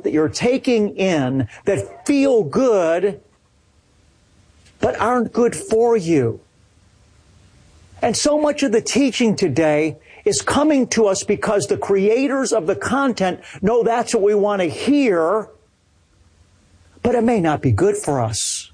that you're taking in that feel good, but aren't good for you. And so much of the teaching today is coming to us because the creators of the content know that's what we want to hear, but it may not be good for us.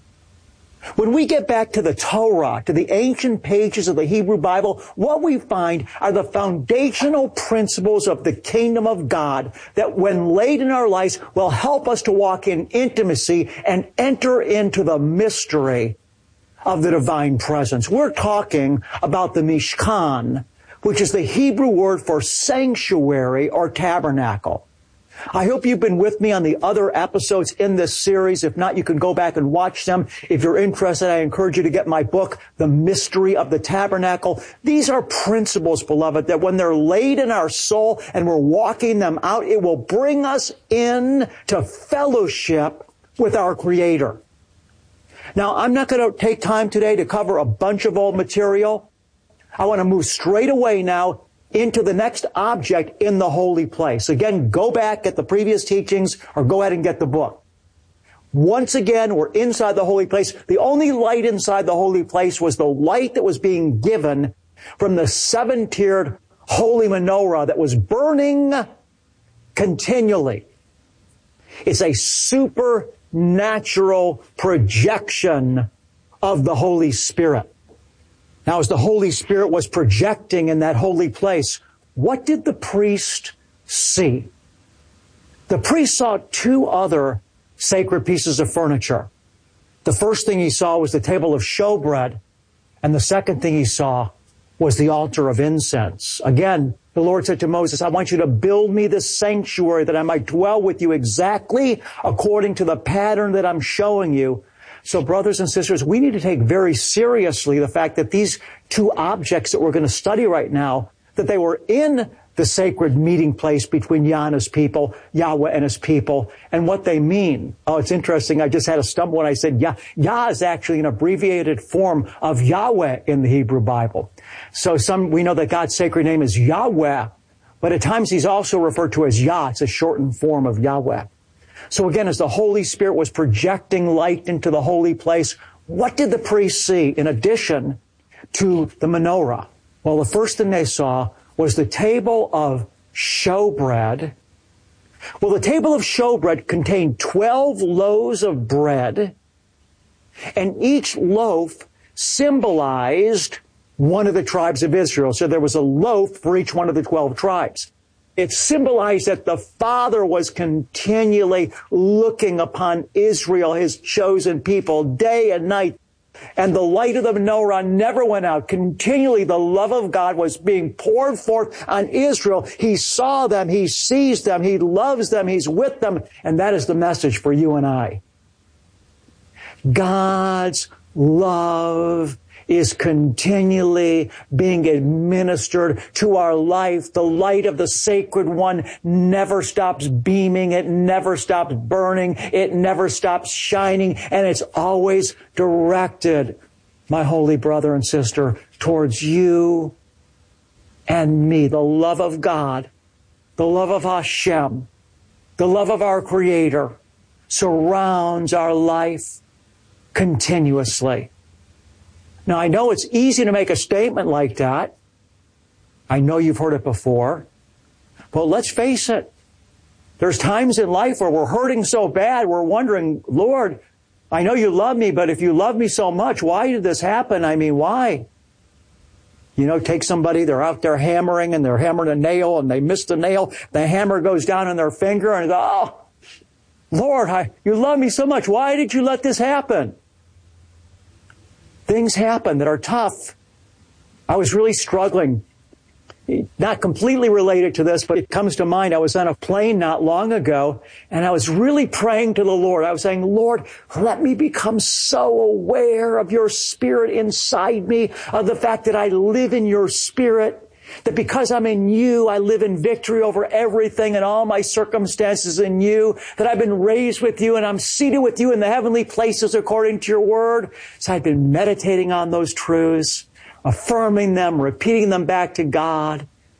When we get back to the Torah, to the ancient pages of the Hebrew Bible, what we find are the foundational principles of the kingdom of God that, when laid in our lives, will help us to walk in intimacy and enter into the mystery of the divine presence. We're talking about the Mishkan, which is the Hebrew word for sanctuary or tabernacle. I hope you've been with me on the other episodes in this series. If not, you can go back and watch them. If you're interested, I encourage you to get my book, The Mystery of the Tabernacle. These are principles, beloved, that when they're laid in our soul and we're walking them out, it will bring us in to fellowship with our Creator. Now, I'm not going to take time today to cover a bunch of old material. I want to move straight away now into the next object in the holy place. Again, go back at the previous teachings or go ahead and get the book. Once again, we're inside the holy place. The only light inside the holy place was the light that was being given from the seven-tiered holy menorah that was burning continually. It's a supernatural projection of the Holy Spirit. Now, as the Holy Spirit was projecting in that holy place, what did the priest see? The priest saw two other sacred pieces of furniture. The first thing he saw was the table of showbread, and the second thing he saw was the altar of incense. Again, the Lord said to Moses, I want you to build me this sanctuary that I might dwell with you exactly according to the pattern that I'm showing you. So, brothers and sisters, we need to take very seriously the fact that these two objects that we're going to study right now, that they were in the sacred meeting place between Yah and his people, Yahweh and his people, and what they mean. Oh, it's interesting. I just had a stumble when I said Yah. Yah is actually an abbreviated form of Yahweh in the Hebrew Bible. So we know that God's sacred name is Yahweh, but at times he's also referred to as Yah. It's a shortened form of Yahweh. So again, as the Holy Spirit was projecting light into the holy place, what did the priest see in addition to the menorah? Well, the first thing they saw was the table of showbread. Well, the table of showbread contained 12 loaves of bread, and each loaf symbolized one of the tribes of Israel. So there was a loaf for each one of the 12 tribes. It symbolized that the Father was continually looking upon Israel, his chosen people, day and night. And the light of the menorah never went out. Continually, the love of God was being poured forth on Israel. He saw them. He sees them. He loves them. He's with them. And that is the message for you and I. God's love is continually being administered to our life. The light of the sacred one never stops beaming. It never stops burning. It never stops shining. And it's always directed, my holy brother and sister, towards you and me. The love of God, the love of Hashem, the love of our Creator surrounds our life continuously. Now, I know it's easy to make a statement like that. I know you've heard it before. But let's face it. There's times in life where we're hurting so bad, we're wondering, Lord, I know you love me, but if you love me so much, why did this happen? I mean, why? You know, take somebody, they're out there hammering, and they're hammering a nail, and they miss the nail. The hammer goes down on their finger, and they go, oh, Lord, you love me so much. Why did you let this happen? Things happen that are tough. I was really struggling. Not completely related to this, but it comes to mind. I was on a plane not long ago, and I was really praying to the Lord. I was saying, Lord, let me become so aware of your Spirit inside me, of the fact that I live in your Spirit, that because I'm in you, I live in victory over everything and all my circumstances in you, that I've been raised with you and I'm seated with you in the heavenly places according to your word. So I've been meditating on those truths, affirming them, repeating them back to God.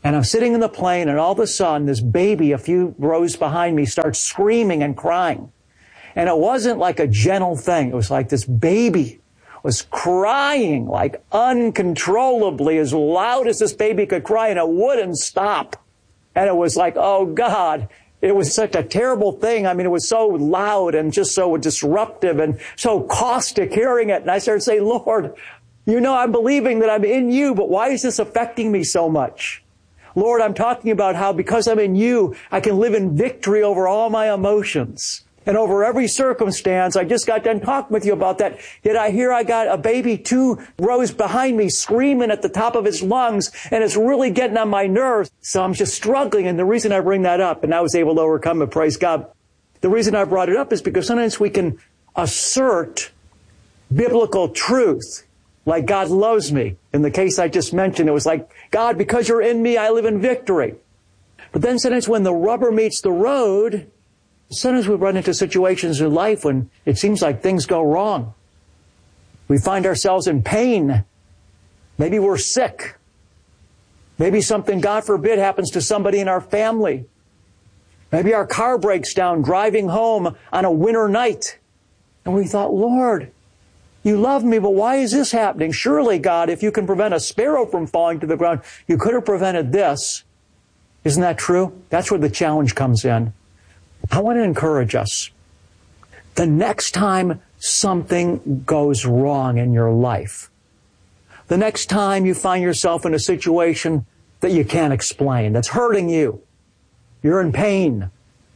And I'm sitting in the plane, and all of a sudden, this baby a few rows behind me starts screaming and crying. And it wasn't like a gentle thing. It was like this baby was crying like uncontrollably, as loud as this baby could cry, and it wouldn't stop. And it was like, oh God, it was such a terrible thing. I mean, it was so loud and just so disruptive and so caustic hearing it. And I started saying, Lord, you know, I'm believing that I'm in you, but why is this affecting me so much? Lord, I'm talking about how because I'm in you, I can live in victory over all my emotions and over every circumstance. I just got done talking with you about that. Yet I got a baby 2 rows behind me screaming at the top of his lungs, and it's really getting on my nerves. So I'm just struggling. And the reason I bring that up, and I was able to overcome it, praise God. The reason I brought it up is because sometimes we can assert biblical truth, like God loves me. In the case I just mentioned, it was like, God, because you're in me, I live in victory. But then sometimes when the rubber meets the road, sometimes we run into situations in life when it seems like things go wrong. We find ourselves in pain. Maybe we're sick. Maybe something, God forbid, happens to somebody in our family. Maybe our car breaks down driving home on a winter night. And we thought, Lord, you love me, but why is this happening? Surely, God, if you can prevent a sparrow from falling to the ground, you could have prevented this. Isn't that true? That's where the challenge comes in. I want to encourage us. The next time something goes wrong in your life, the next time you find yourself in a situation that you can't explain, that's hurting you, you're in pain,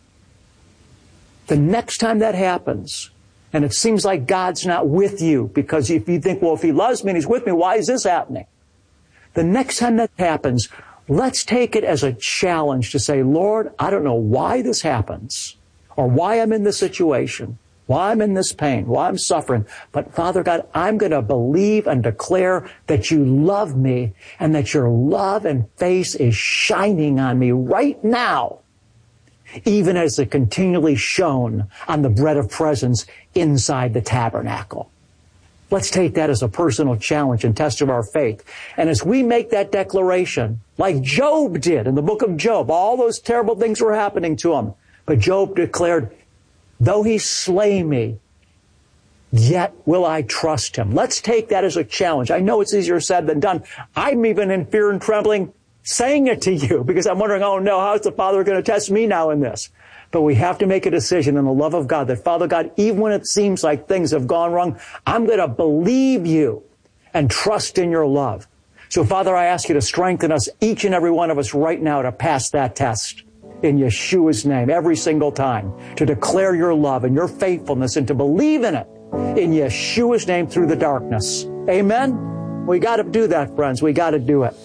the next time that happens, and it seems like God's not with you, because if you think, well, if He loves me and He's with me, why is this happening? The next time that happens, let's take it as a challenge to say, Lord, I don't know why this happens, or why I'm in this situation, why I'm in this pain, why I'm suffering. But Father God, I'm going to believe and declare that you love me and that your love and face is shining on me right now, even as it continually shone on the bread of presence inside the tabernacle. Let's take that as a personal challenge and test of our faith. And as we make that declaration, like Job did in the book of Job, all those terrible things were happening to him. But Job declared, though he slay me, yet will I trust him. Let's take that as a challenge. I know it's easier said than done. I'm even in fear and trembling saying it to you because I'm wondering, oh no, how's the Father going to test me now in this? But we have to make a decision in the love of God that, Father God, even when it seems like things have gone wrong, I'm going to believe you and trust in your love. So, Father, I ask you to strengthen us, each and every one of us right now, to pass that test in Yeshua's name every single time, to declare your love and your faithfulness and to believe in it in Yeshua's name through the darkness. Amen? We got to do that, friends. We got to do it.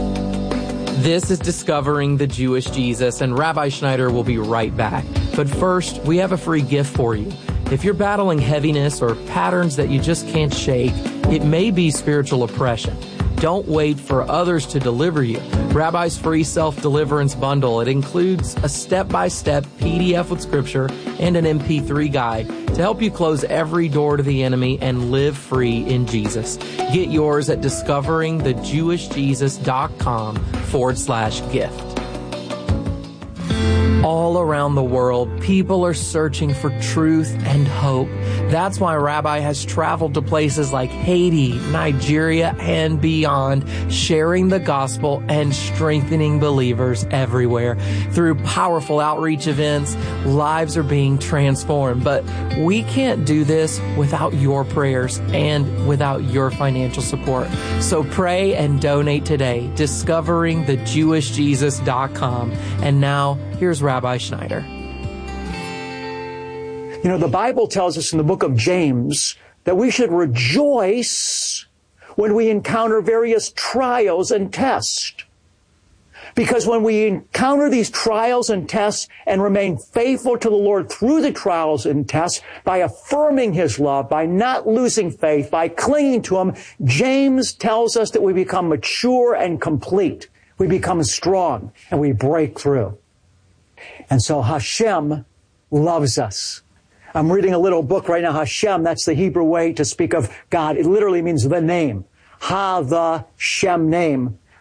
This is Discovering the Jewish Jesus, and Rabbi Schneider will be right back. But first, we have a free gift for you. If you're battling heaviness or patterns that you just can't shake, it may be spiritual oppression. Don't wait for others to deliver you. Rabbi's free self-deliverance bundle. It includes a step-by-step PDF with scripture and an MP3 guide to help you close every door to the enemy and live free in Jesus. Get yours at discoveringthejewishjesus.com/gift. All around the world, people are searching for truth and hope. That's why Rabbi has traveled to places like Haiti, Nigeria, and beyond, sharing the gospel and strengthening believers everywhere. Through powerful outreach events, lives are being transformed. But we can't do this without your prayers and without your financial support. So pray and donate today. DiscoveringTheJewishJesus.com. And now, here's Rabbi Schneider. You know, the Bible tells us in the book of James that we should rejoice when we encounter various trials and tests. Because when we encounter these trials and tests and remain faithful to the Lord through the trials and tests, by affirming His love, by not losing faith, by clinging to Him, James tells us that we become mature and complete. We become strong and we break through. And so Hashem loves us. I'm reading a little book right now, Hashem. That's the Hebrew way to speak of God. It literally means the name. Ha, the Shem name.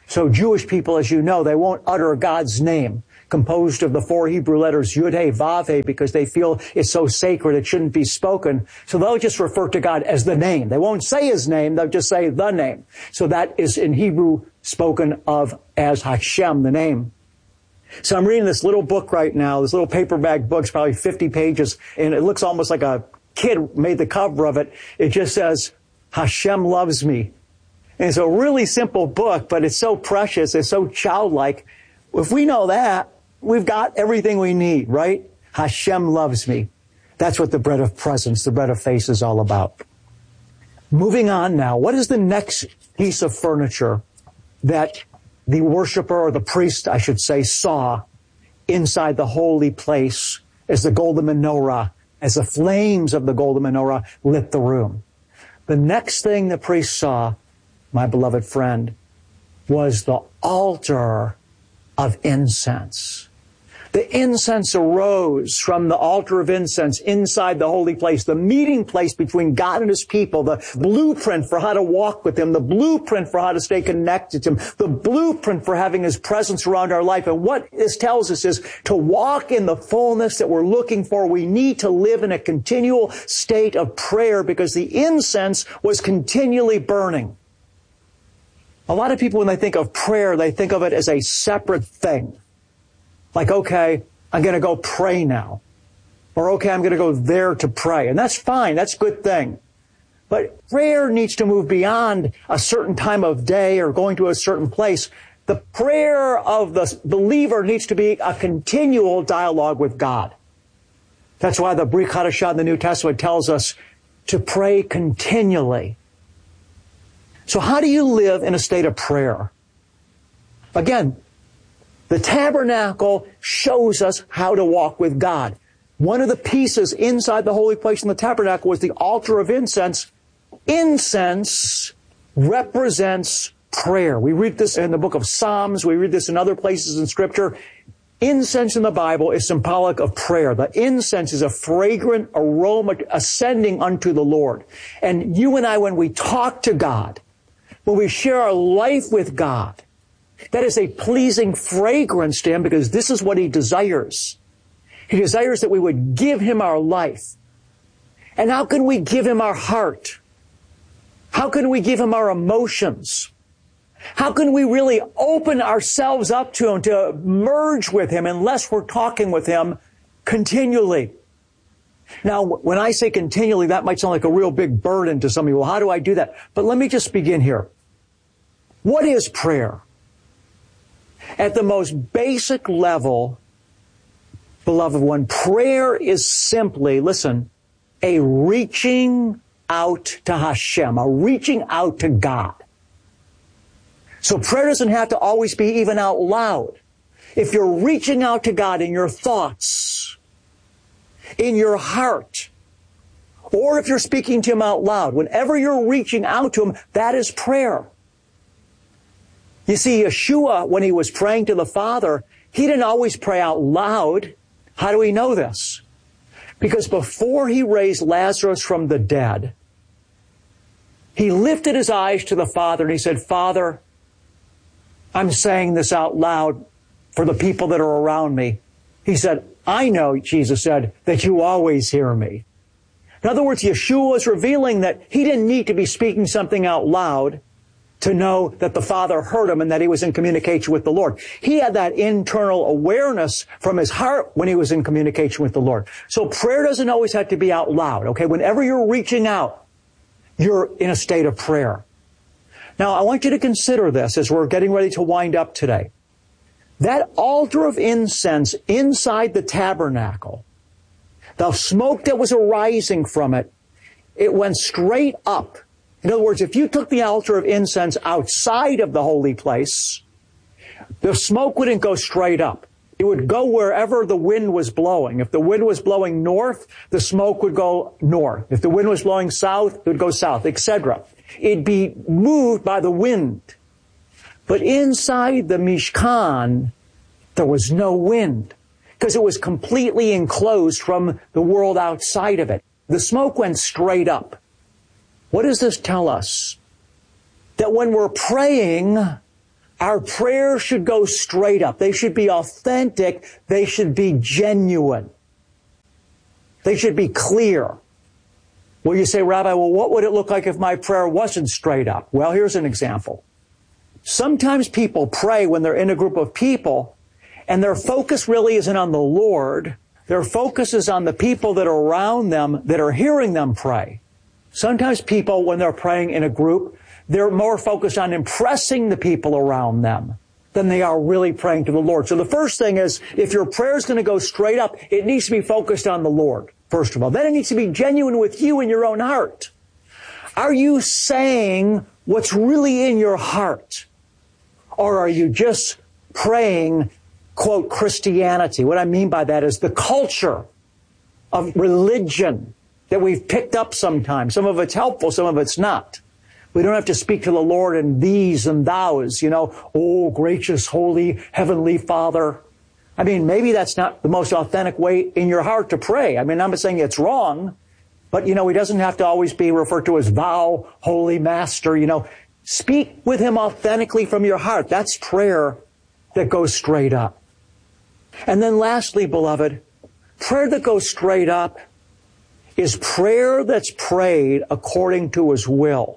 So Jewish people, as you know, they won't utter God's name, composed of the 4 Hebrew letters Yud He Vav He, because they feel it's so sacred it shouldn't be spoken. So they'll just refer to God as the name. They won't say His name, they'll just say the name. So that is in Hebrew spoken of as Hashem, the name. So I'm reading this little book right now, this little paperback book, it's probably 50 pages, and it looks almost like a kid made the cover of it. It just says, Hashem loves me. And it's a really simple book, but it's so precious, it's so childlike. If we know that, we've got everything we need, right? Hashem loves me. That's what the bread of presence, the bread of faith is all about. Moving on now, what is the next piece of furniture that the worshiper, or the priest, I should say, saw inside the holy place as the golden menorah, as the flames of the golden menorah lit the room? The next thing the priest saw, my beloved friend, was the altar of incense. The incense arose from the altar of incense inside the holy place, the meeting place between God and His people, the blueprint for how to walk with Him, the blueprint for how to stay connected to Him, the blueprint for having His presence around our life. And what this tells us is to walk in the fullness that we're looking for, we need to live in a continual state of prayer, because the incense was continually burning. A lot of people, when they think of prayer, they think of it as a separate thing. Like, okay, I'm going to go pray now. Or, okay, I'm going to go there to pray. And that's fine. That's a good thing. But prayer needs to move beyond a certain time of day or going to a certain place. The prayer of the believer needs to be a continual dialogue with God. That's why the Brit Hadashah in the New Testament tells us to pray continually. So how do you live in a state of prayer? Again, the tabernacle shows us how to walk with God. One of the pieces inside the holy place in the tabernacle was the altar of incense. Incense represents prayer. We read this in the book of Psalms. We read this in other places in Scripture. Incense in the Bible is symbolic of prayer. The incense is a fragrant aroma ascending unto the Lord. And you and I, when we talk to God, when we share our life with God, that is a pleasing fragrance to Him, because this is what He desires. He desires that we would give Him our life. And how can we give Him our heart? How can we give Him our emotions? How can we really open ourselves up to Him, to merge with Him, unless we're talking with Him continually? Now, when I say continually, that might sound like a real big burden to some of you. Well, how do I do that? But let me just begin here. What is prayer? At the most basic level, beloved one, prayer is simply, listen, a reaching out to Hashem, a reaching out to God. So prayer doesn't have to always be even out loud. If you're reaching out to God in your thoughts, in your heart, or if you're speaking to Him out loud, whenever you're reaching out to Him, that is prayer. You see, Yeshua, when He was praying to the Father, He didn't always pray out loud. How do we know this? Because before He raised Lazarus from the dead, He lifted His eyes to the Father and He said, Father, I'm saying this out loud for the people that are around me. He said, I know, Jesus said, that you always hear me. In other words, Yeshua was revealing that He didn't need to be speaking something out loud to know that the Father heard Him and that He was in communication with the Lord. He had that internal awareness from His heart when He was in communication with the Lord. So prayer doesn't always have to be out loud, okay? Whenever you're reaching out, you're in a state of prayer. Now, I want you to consider this as we're getting ready to wind up today. That altar of incense inside the tabernacle, the smoke that was arising from it, it went straight up. In other words, if you took the altar of incense outside of the holy place, the smoke wouldn't go straight up. It would go wherever the wind was blowing. If the wind was blowing north, the smoke would go north. If the wind was blowing south, it would go south, etc. It'd be moved by the wind. But inside the Mishkan, there was no wind, because it was completely enclosed from the world outside of it. The smoke went straight up. What does this tell us? That when we're praying, Our prayers should go straight up. They should be authentic. They should be genuine. They should be clear. Well, you say, Rabbi, well, what would it look like if my prayer wasn't straight up? Well, here's an example. Sometimes people pray when they're in a group of people, and their focus really isn't on the Lord. Their focus is on the people that are around them that are hearing them pray. Sometimes people, when they're praying in a group, they're more focused on impressing the people around them than they are really praying to the Lord. So the first thing is, if your prayer is going to go straight up, it needs to be focused on the Lord, first of all. Then it needs to be genuine with you in your own heart. Are you saying what's really in your heart? Or are you just praying, quote, Christianity? What I mean by that is the culture of religion that we've picked up sometimes. Some of it's helpful, some of it's not. We don't have to speak to the Lord in these and thous, oh, gracious, holy, heavenly Father. I mean, maybe that's not the most authentic way in your heart to pray. I mean, I'm not saying it's wrong, but, he doesn't have to always be referred to as thou, holy master, Speak with him authentically from your heart. That's prayer that goes straight up. And then lastly, beloved, prayer that goes straight up is prayer that's prayed according to his will.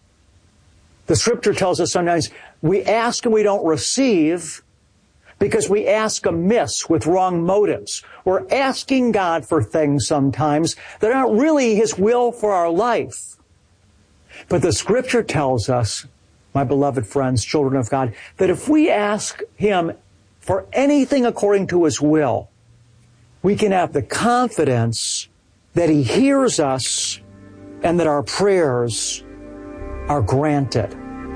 The scripture tells us sometimes we ask and we don't receive because we ask amiss with wrong motives. We're asking God for things sometimes that aren't really his will for our life. But the scripture tells us, my beloved friends, children of God, that if we ask him for anything according to his will, we can have the confidence that he hears us and that our prayers are granted.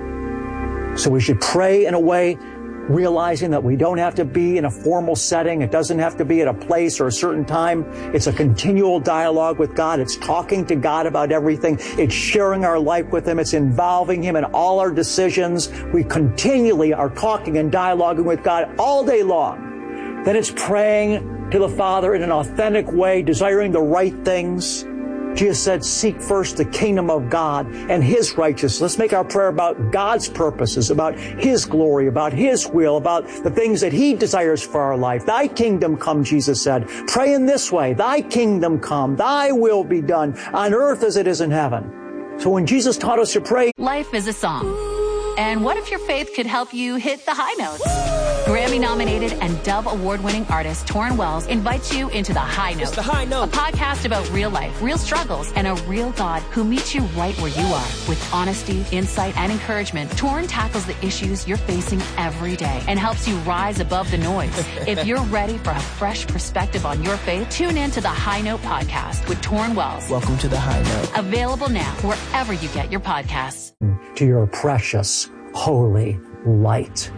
So we should pray in a way realizing that we don't have to be in a formal setting. It doesn't have to be at a place or a certain time. It's a continual dialogue with God. It's talking to God about everything. It's sharing our life with him. It's involving him in all our decisions. We continually are talking and dialoguing with God all day long. Then it's praying to the Father in an authentic way, desiring the right things. Jesus said, seek first the kingdom of God and his righteousness. Let's make our prayer about God's purposes, about his glory, about his will, about the things that he desires for our life. Thy kingdom come, Jesus said. Pray in this way. Thy kingdom come. Thy will be done on earth as it is in heaven. So when Jesus taught us to pray, life is a song. And what if your faith could help you hit the high notes? Grammy-nominated and Dove Award-winning artist Torrin Wells invites you into The High Note. The High Note. A podcast about real life, real struggles, and a real God who meets you right where you are. With honesty, insight, and encouragement, Torrin tackles the issues you're facing every day and helps you rise above the noise. If you're ready for a fresh perspective on your faith, tune in to The High Note podcast with Torrin Wells. Welcome to The High Note. Available now wherever you get your podcasts. To your precious, holy light.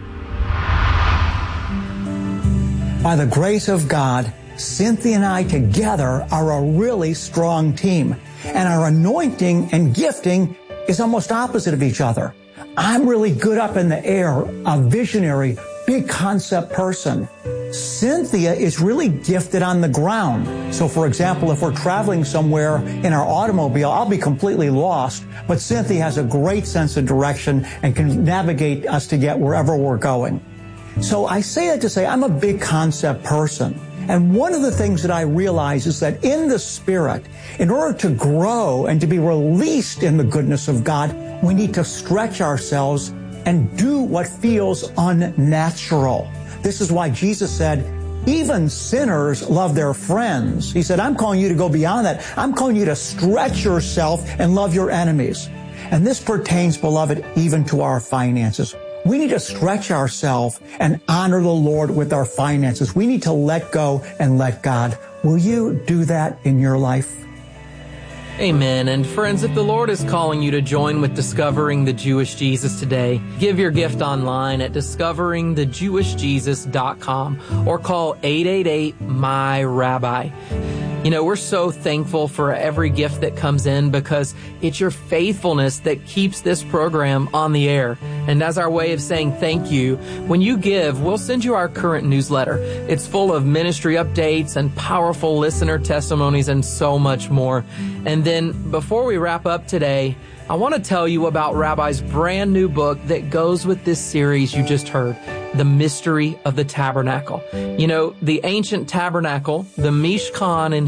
By the grace of God, Cynthia and I together are a really strong team. And our anointing and gifting is almost opposite of each other. I'm really good up in the air, a visionary, big concept person. Cynthia is really gifted on the ground. So for example, if we're traveling somewhere in our automobile, I'll be completely lost, but Cynthia has a great sense of direction and can navigate us to get wherever we're going. So I say that to say I'm a big concept person. And one of the things that I realize is that in the Spirit, in order to grow and to be released in the goodness of God, we need to stretch ourselves and do what feels unnatural. This is why Jesus said, even sinners love their friends. He said, I'm calling you to go beyond that. I'm calling you to stretch yourself and love your enemies. And this pertains, beloved, even to our finances. We need to stretch ourselves and honor the Lord with our finances. We need to let go and let God. Will you do that in your life? Amen. And friends, if the Lord is calling you to join with Discovering the Jewish Jesus today, give your gift online at discoveringthejewishjesus.com or call 888-MY-RABBI. You know, we're so thankful for every gift that comes in because it's your faithfulness that keeps this program on the air. And as our way of saying thank you, when you give, we'll send you our current newsletter. It's full of ministry updates and powerful listener testimonies and so much more. And And then before we wrap up today, I want to tell you about Rabbi's brand new book that goes with this series you just heard, The Mystery of the Tabernacle. You know, the ancient tabernacle, the Mishkan in